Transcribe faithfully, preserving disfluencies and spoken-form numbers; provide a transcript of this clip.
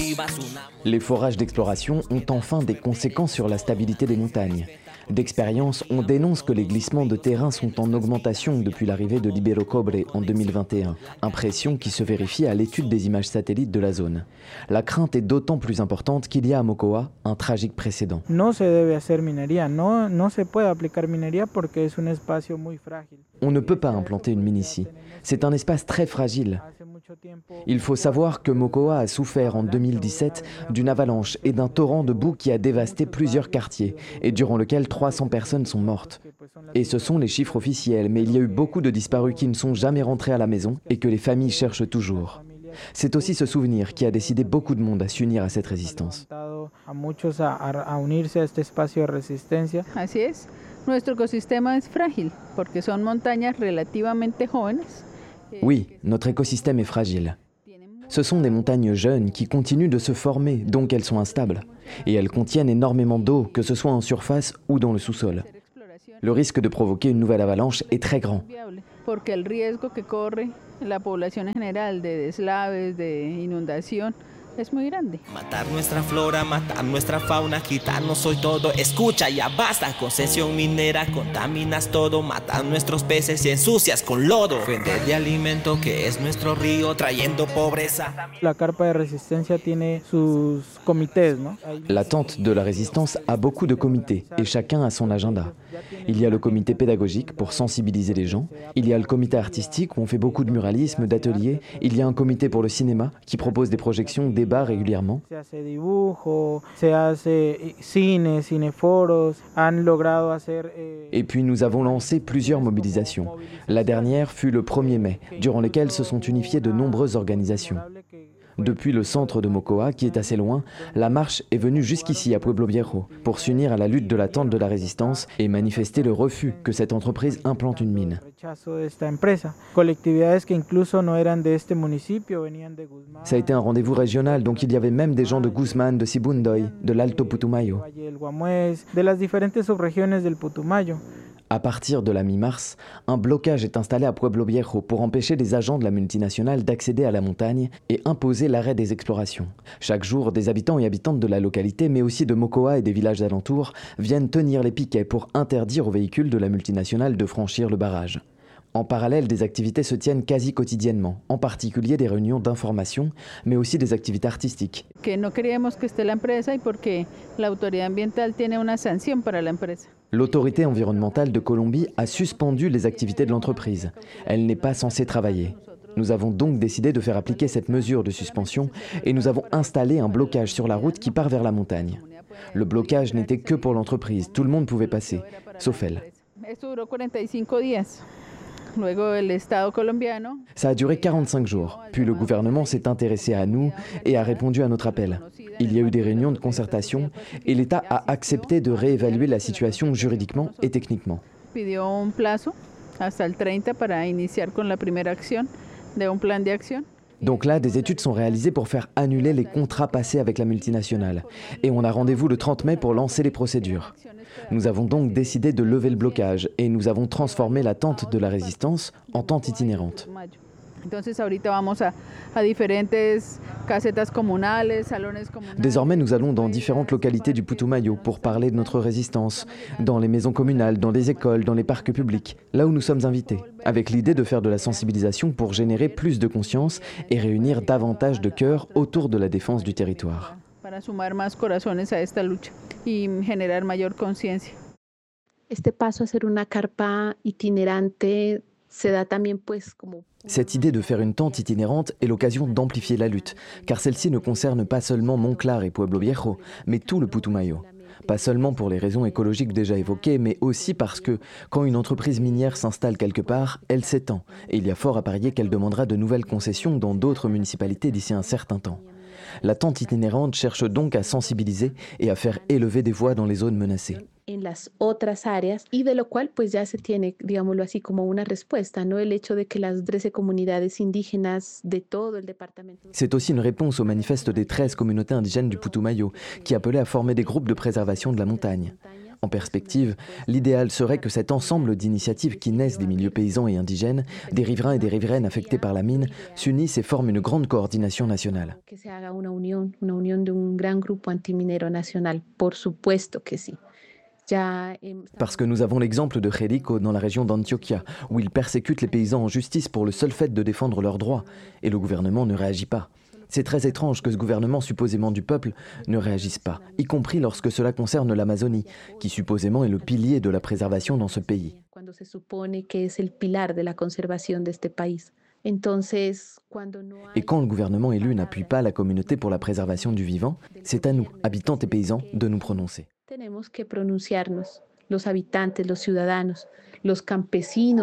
Les forages d'exploration ont enfin des conséquences sur la stabilité des montagnes. D'expérience, on dénonce que les glissements de terrain sont en augmentation depuis l'arrivée de l'Ibero Cobre en deux mille vingt et un, impression qui se vérifie à l'étude des images satellites de la zone. La crainte est d'autant plus importante qu'il y a à Mocoa un tragique précédent. No se debe hacer minería, no, no se puede aplicar minería porque es un espacio muy frágil. On ne peut pas implanter une mine ici. C'est un espace très fragile. Il faut savoir que Mocoa a souffert en deux mille dix-sept d'une avalanche et d'un torrent de boue qui a dévasté plusieurs quartiers et durant lequel trois cents personnes sont mortes. Et ce sont les chiffres officiels, mais il y a eu beaucoup de disparus qui ne sont jamais rentrés à la maison et que les familles cherchent toujours. C'est aussi ce souvenir qui a décidé beaucoup de monde à s'unir à cette résistance. Así es. Nuestro ecosistema es frágil porque son montañas relativamente jóvenes. Oui, notre écosystème est fragile. Ce sont des montagnes jeunes qui continuent de se former, donc elles sont instables. Et elles contiennent énormément d'eau, que ce soit en surface ou dans le sous-sol. Le risque de provoquer une nouvelle avalanche est très grand. Porque el riesgo que corre la población en general de deslaves, de inundación, es muy grande. Matar nuestra flora, matar nuestra fauna, quitarnos hoy todo. Escucha, ya basta, concesión minera, contaminas todo, matas nuestros peces y ensucias con lodo. Vender de alimento que es nuestro río, trayendo pobreza. La carpa de resistencia tiene sus comités, ¿no? La tente de la résistance a beaucoup de comités et chacun a son agenda. Il y a le comité pédagogique pour sensibiliser les gens, il y a le comité artistique où on fait beaucoup de muralisme, d'ateliers, il y a un comité pour le cinéma qui propose des projections, débat régulièrement. Et puis nous avons lancé plusieurs mobilisations. La dernière fut le premier mai, durant lesquelles se sont unifiées de nombreuses organisations. Depuis le centre de Mocoa, qui est assez loin, la marche est venue jusqu'ici à Pueblo Viejo pour s'unir à la lutte de la tente de la résistance et manifester le refus que cette entreprise implante une mine. Ça a été un rendez-vous régional, donc il y avait même des gens de Guzmán, de Sibundoy, de l'Alto Putumayo. À partir de la mi-mars, un blocage est installé à Pueblo Viejo pour empêcher les agents de la multinationale d'accéder à la montagne et imposer l'arrêt des explorations. Chaque jour, des habitants et habitantes de la localité, mais aussi de Mocoa et des villages alentours, viennent tenir les piquets pour interdire aux véhicules de la multinationale de franchir le barrage. En parallèle, des activités se tiennent quasi quotidiennement, en particulier des réunions d'information, mais aussi des activités artistiques. Que no queríamos que esté la empresa y porque la autoridad ambiental tiene una sanción para la empresa. L'autorité environnementale de Colombie a suspendu les activités de l'entreprise. Elle n'est pas censée travailler. Nous avons donc décidé de faire appliquer cette mesure de suspension et nous avons installé un blocage sur la route qui part vers la montagne. Le blocage n'était que pour l'entreprise, tout le monde pouvait passer, sauf elle. Ça a duré quarante-cinq jours, puis le gouvernement s'est intéressé à nous et a répondu à notre appel. Il y a eu des réunions de concertation et l'État a accepté de réévaluer la situation juridiquement et techniquement. Donc là, des études sont réalisées pour faire annuler les contrats passés avec la multinationale. Et on a rendez-vous le trente mai pour lancer les procédures. Nous avons donc décidé de lever le blocage et nous avons transformé la tente de la résistance en tente itinérante. Désormais, nous allons dans différentes localités du Putumayo pour parler de notre résistance, dans les maisons communales, dans les écoles, dans les parcs publics, là où nous sommes invités, avec l'idée de faire de la sensibilisation pour générer plus de conscience et réunir davantage de cœurs autour de la défense du territoire. Este paso a ser una carpa itinerante se da también pues como. Cette idée de faire une tente itinérante est l'occasion d'amplifier la lutte, car celle-ci ne concerne pas seulement Monclar et Pueblo Viejo, mais tout le Putumayo. Pas seulement pour les raisons écologiques déjà évoquées, mais aussi parce que, quand une entreprise minière s'installe quelque part, elle s'étend, et il y a fort à parier qu'elle demandera de nouvelles concessions dans d'autres municipalités d'ici un certain temps. La tente itinérante cherche donc à sensibiliser et à faire élever des voix dans les zones menacées. En las otras áreas y de lo cual pues ya se tiene, digámoslo así, como una respuesta, ¿no? El hecho de que las trece comunidades indígenas de todo el departamento. C'est aussi une réponse au manifeste des treize communautés indigènes du Putumayo qui appelait à former des groupes de préservation de la montagne. En perspective, l'idéal serait que cet ensemble d'initiatives qui naissent des milieux paysans et indigènes, des riverains et des riveraines affectés par la mine, s'unissent et forment une grande coordination nationale. Que se haga una unión, una unión de un gran grupo antiminero nacional, por supuesto que sí. Parce que nous avons l'exemple de Jerico dans la région d'Antioquia, où ils persécutent les paysans en justice pour le seul fait de défendre leurs droits, et le gouvernement ne réagit pas. C'est très étrange que ce gouvernement supposément du peuple ne réagisse pas, y compris lorsque cela concerne l'Amazonie, qui supposément est le pilier de la préservation dans ce pays. Et quand le gouvernement élu n'appuie pas la communauté pour la préservation du vivant, c'est à nous, habitants et paysans, de nous prononcer. Tenemos que pronunciarnos, los habitantes, los ciudadanos, los campesinos.